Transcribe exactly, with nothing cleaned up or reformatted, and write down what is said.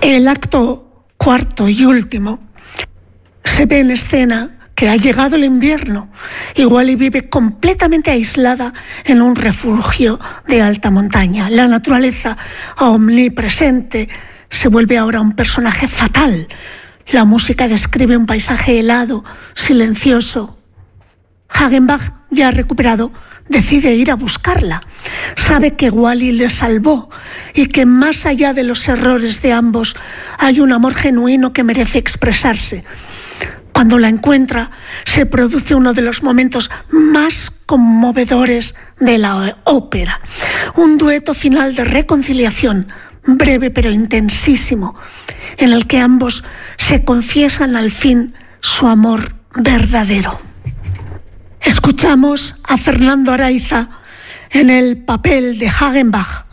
El acto cuarto y último se ve en escena que ha llegado el invierno y Wally vive completamente aislada en un refugio de alta montaña. La naturaleza omnipresente se vuelve ahora un personaje fatal. La música describe un paisaje helado, silencioso. Hagenbach, ya recuperado, decide ir a buscarla. Sabe que Wally le salvó y que más allá de los errores de ambos hay un amor genuino que merece expresarse. Cuando la encuentra, se produce uno de los momentos más conmovedores de la ópera. Un dueto final de reconciliación, breve pero intensísimo, en el que ambos se confiesan al fin su amor verdadero. Escuchamos a Fernando Araiza en el papel de Hagenbach